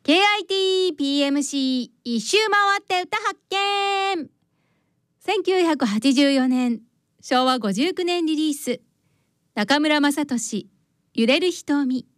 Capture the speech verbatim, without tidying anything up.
ケーアイティーピーエムシー 一周回って歌発見。せんきゅうひゃくはちじゅうよねん、しょうわごじゅうきゅうねんリリース。中村雅俊、揺れる瞳。